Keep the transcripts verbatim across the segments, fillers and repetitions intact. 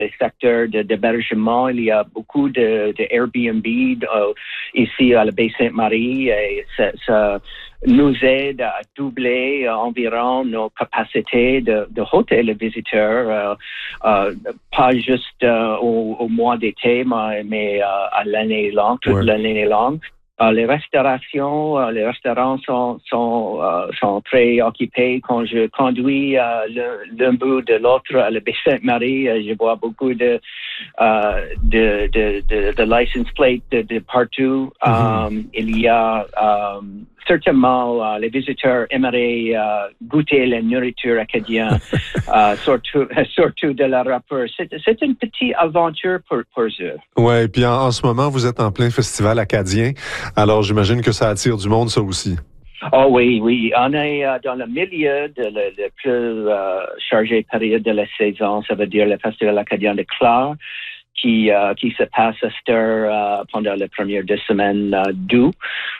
le secteur de, d'hébergement. Il y a beaucoup de, de Airbnb euh, ici à la baie Sainte-Marie et ça, ça nous aide à doubler euh, environ nos capacités de, de hôtel les visiteurs, euh, euh, pas juste euh, au, au mois d'été, mais, mais euh, à l'année longue, toute ouais. l'année longue. Uh, les restaurations, uh, les restaurants sont sont uh, sont très occupés. Quand je conduis uh, l'un bout de l'autre à la baie Sainte-Marie, uh, je vois beaucoup de uh, de, de de de license plates de, de partout. Mm-hmm. Um, il y a um, certainement uh, les visiteurs aimeraient uh, goûter la nourriture acadienne, uh, surtout surtout de la râpeur. C'est c'est une petite aventure pour pour eux. Ouais, et puis en, en ce moment vous êtes en plein festival acadien. Alors, j'imagine que ça attire du monde, ça aussi. Oh oui, oui. On est euh, dans le milieu de la le plus euh, chargée période de la saison, ça veut dire le Festival acadien de Clare, qui euh, qui se passe à cette heure euh, pendant les premières deux semaines euh, d'août.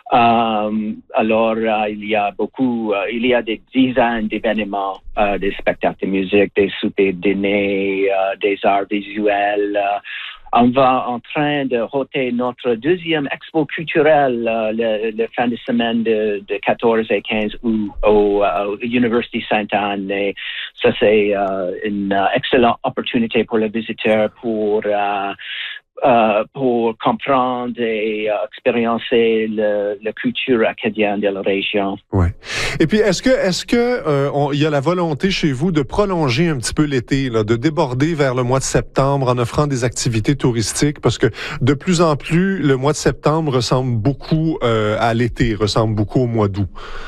Euh, alors, euh, il y a beaucoup, euh, il y a des dizaines d'événements, euh, des spectacles de musique, des soupers de dîner, euh, des arts visuels. Euh, On va en train de hôter notre deuxième expo culturelle euh, le, le fin de semaine de, de quatorze et quinze août au, au University Sainte-Anne. Et ça, c'est euh, une uh, excellente opportunité pour les visiteurs pour uh, Uh, pour comprendre et uh, expériencer le, la culture acadienne de la région. Ouais. Et puis, est-ce que, est-ce que euh, on, y a la volonté chez vous de prolonger un petit peu l'été, là, de déborder vers le mois de septembre en offrant des activités touristiques, parce que de plus en plus, le mois de septembre ressemble beaucoup euh, à l'été, ressemble beaucoup au mois d'août.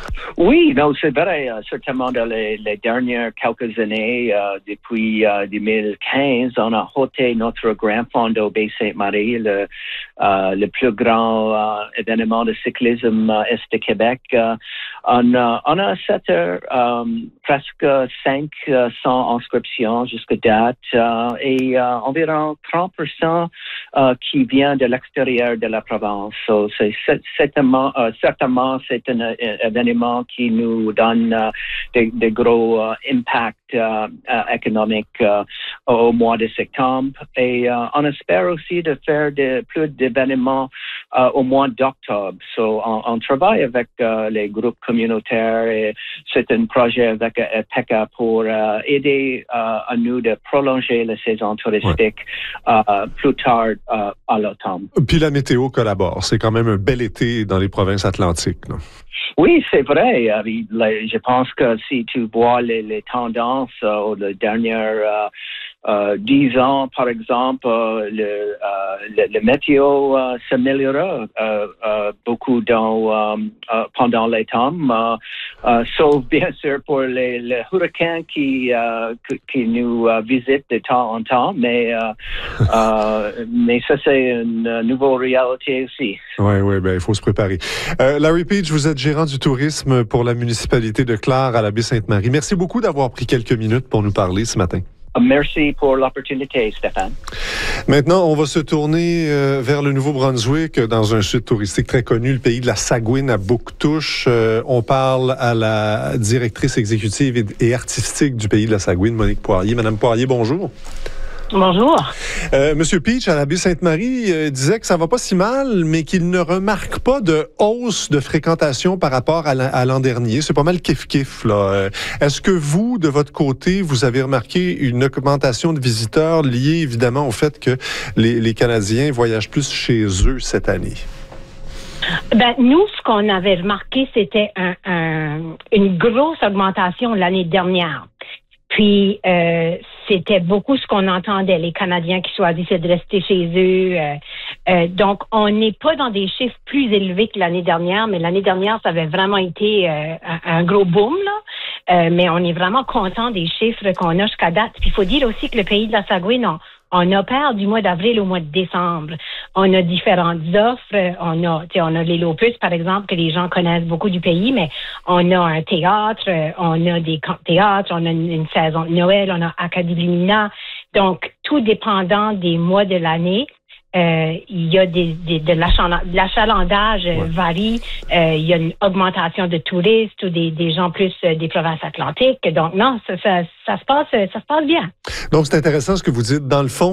Oui, non, c'est vrai. Euh, certainement dans les, les dernières quelques années, euh, depuis euh, deux mille quinze, on a hôté notre grand fond au baie Sainte-Marie, le, euh, le plus grand euh, événement de cyclisme euh, est de Québec. Euh, on, a, on a cette heure euh, presque cinq cents inscriptions jusqu'à date euh, et euh, environ trente pour cent euh, qui vient de l'extérieur de la province. So, c'est, c'est, certainement, euh, certainement, c'est un, un événement qui nous donne euh, des, des gros euh, impacts euh, euh, économiques euh, au mois de septembre. Et euh, on espère aussi de faire de, plus d'événements euh, au mois d'octobre. So, on, on travaille avec euh, les groupes communautaires et c'est un projet avec E P E C A pour euh, aider euh, à nous de prolonger la saison touristique ouais. euh, plus tard euh, à l'automne. Puis la météo collabore. C'est quand même un bel été dans les provinces atlantiques, là. Oui, c'est vrai. Je pense que si tu vois les, les tendances euh, les dernières euh, euh, dix ans, par exemple, euh, le, euh, le, le météo euh, s'améliorera euh, euh, beaucoup dans, euh, euh, pendant l'automne, euh, euh, sauf bien sûr pour les, les hurricanes qui, euh, qui nous euh, visitent de temps en temps, mais, euh, euh, mais ça, c'est une nouvelle réalité aussi. Oui, oui, ben il faut se préparer. Euh, Larry Peach, vous êtes gérant du tourisme pour la municipalité de Clare à la baie Sainte-Marie. Merci beaucoup d'avoir pris quelques minutes pour nous parler ce matin. Merci pour l'opportunité, Stéphane. Maintenant, on va se tourner euh, vers le Nouveau-Brunswick, dans un site touristique très connu, le pays de la Saguine à Bouctouche. Euh, on parle à la directrice exécutive et, et artistique du pays de la Saguine, Monique Poirier. Madame Poirier, bonjour. Bonjour. Euh, Monsieur Peach, à la baie Sainte-Marie, euh, disait que ça va pas si mal, mais qu'il ne remarque pas de hausse de fréquentation par rapport à, la, à l'an dernier. C'est pas mal kiff-kiff, là. Euh, est-ce que vous, de votre côté, vous avez remarqué une augmentation de visiteurs liée évidemment au fait que les, les Canadiens voyagent plus chez eux cette année? Ben, nous, ce qu'on avait remarqué, c'était un, un, une grosse augmentation l'année dernière. Puis, euh, c'était beaucoup ce qu'on entendait, les Canadiens qui choisissaient de rester chez eux. Euh, euh, donc, on n'est pas dans des chiffres plus élevés que l'année dernière, mais l'année dernière, ça avait vraiment été euh, un, un gros boom, là. Euh, mais on est vraiment content des chiffres qu'on a jusqu'à date. Puis, il faut dire aussi que le pays de la Saguine, on, on opère du mois d'avril au mois de décembre. On a différentes offres. On a, tu sais, on a les Lopus, par exemple, que les gens connaissent beaucoup du pays, mais on a un théâtre, on a des camps de théâtre, on a une, une saison de Noël, on a Acadie Lumina. Donc, tout dépendant des mois de l'année, euh, il y a des, des, de l'achalandage ouais. varie. Euh, il y a une augmentation de touristes ou des, des gens plus euh, des provinces atlantiques. Donc non, ça, ça, ça se passe, ça se passe bien. Donc c'est intéressant ce que vous dites. Dans le fond,